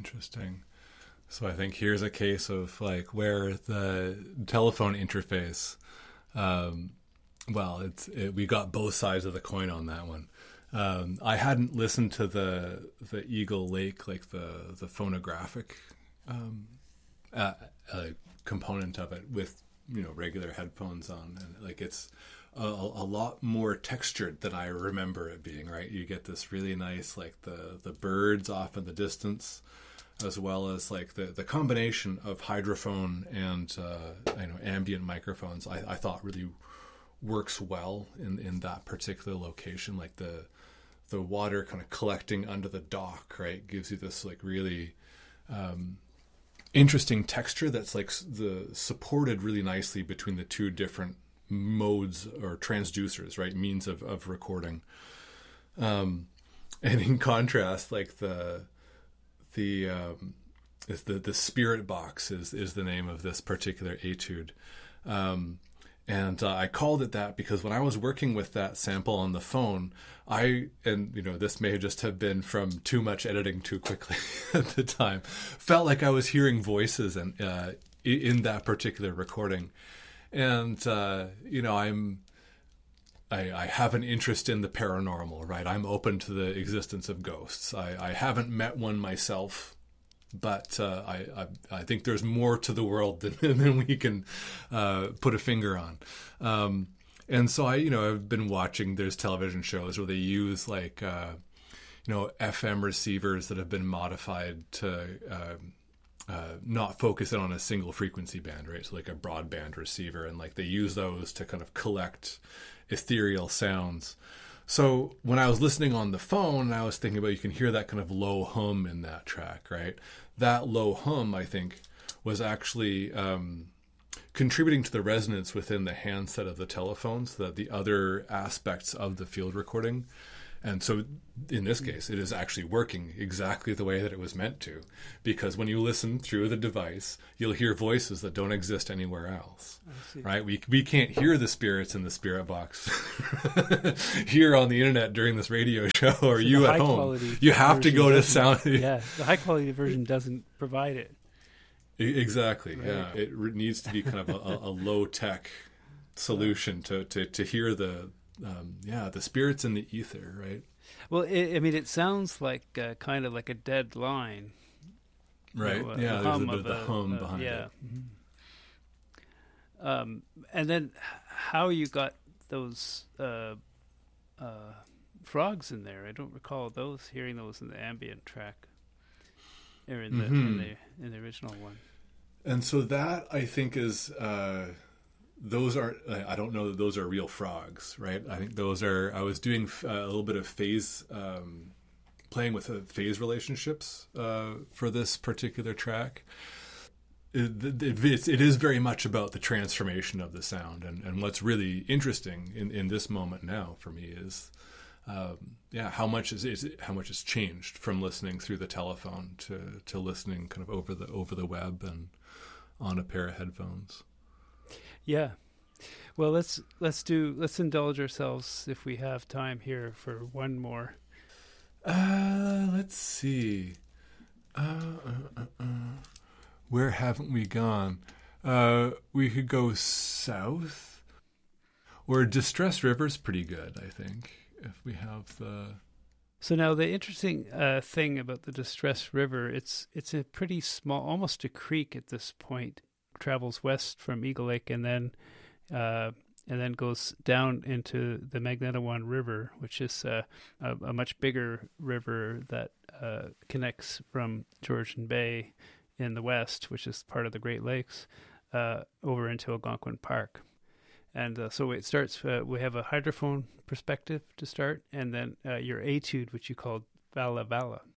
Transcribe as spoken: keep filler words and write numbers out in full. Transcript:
Interesting. So I think here's a case of like where the telephone interface, um, well, it's it, we got both sides of the coin on that one. Um, I hadn't listened to the the Eagle Lake, like the the phonographic um, uh, uh, component of it with, you know, regular headphones on, and like it's a, a lot more textured than I remember it being. Right, you get this really nice like the the birds off in the distance, as well as like the, the combination of hydrophone and uh, you know ambient microphones. I, I thought really works well in, in that particular location. Like the the water kind of collecting under the dock, right, gives you this like really um, interesting texture that's like the supported really nicely between the two different modes or transducers, right, means of of recording. Um, and in contrast, like the The um, is the the Spirit Box is is the name of this particular etude, um, and uh, I called it that because when I was working with that sample on the phone, I and you know this may just have been from too much editing too quickly at the time, felt like I was hearing voices and uh, in that particular recording, and uh, you know I'm. I, I have an interest in the paranormal, right? I'm open to the existence of ghosts. I, I haven't met one myself, but uh, I, I I think there's more to the world than, than we can uh, put a finger on. Um, and so I, you know, I've been watching. There's television shows where they use like, uh, you know, F M receivers that have been modified to uh, uh, not focus in on a single frequency band, right? So like a broadband receiver, and like they use those to kind of collect ethereal sounds. So when I was listening on the phone, I was thinking about, you can hear that kind of low hum in that track, right? That low hum, I think, was actually um, contributing to the resonance within the handset of the telephone, so that the other aspects of the field recording. And so in this case, it is actually working exactly the way that it was meant to, because when you listen through the device, you'll hear voices that don't exist anywhere else, right? We we can't hear the spirits in the Spirit Box here on the internet during this radio show, or so you at home. You have to go to sound. Yeah, the high quality version doesn't provide it. Exactly. Right. Yeah, it needs to be kind of a, a low tech solution to, to to hear the. Um, yeah, the spirits in the ether, right? Well, it, I mean, it sounds like uh, kind of like a dead line, right? You know, uh, yeah, the there's hum a bit of the a, hum uh, behind yeah. it. Mm-hmm. Um, and then how you got those uh, uh, frogs in there? I don't recall those hearing those in the ambient track, or in the mm-hmm. in the in the original one. And so that, I think, is. Uh, Those are, I don't know that those are real frogs, right? I think those are, I was doing a little bit of phase, um, playing with uh, phase relationships uh, for this particular track. It, it, it's, it is very much about the transformation of the sound. And, and what's really interesting in, in this moment now for me is, um, yeah, how much is, is it, how much has changed from listening through the telephone to, to listening kind of over the, over the web and on a pair of headphones. Yeah. Well, let's let's do let's indulge ourselves if we have time here for one more. Uh, let's see. Uh, uh, uh, uh. Where haven't we gone? Uh, we could go south, or Distress River's pretty good, I think. If we have the. So now the interesting uh, thing about the Distress River, it's it's a pretty small, almost a creek at this point. Travels west from Eagle Lake and then uh, and then goes down into the Magnetawan River, which is uh, a, a much bigger river that uh, connects from Georgian Bay in the west, which is part of the Great Lakes, uh, over into Algonquin Park. And uh, so it starts, uh, we have a hydrophone perspective to start, and then uh, your etude, which you called Vala Vala.